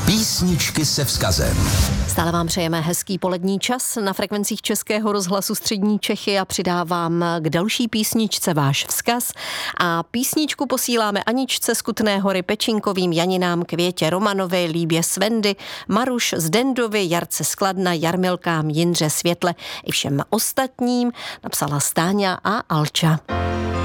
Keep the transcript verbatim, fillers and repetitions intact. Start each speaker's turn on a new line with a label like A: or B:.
A: Písničky se vzkazem.
B: Stále vám přejeme hezký polední čas na frekvencích Českého rozhlasu Střední Čechy a přidávám k další písničce váš vzkaz. A písničku posíláme Aničce z Kutné Hory, Pečinkovým, Janinám, Květě, Romanovi, Líbě Svendy, Maruš Zdendovi, Jarce Skladna, Jarmilkám, Jindře Světle i všem ostatním, napsala Stáňa a Alča.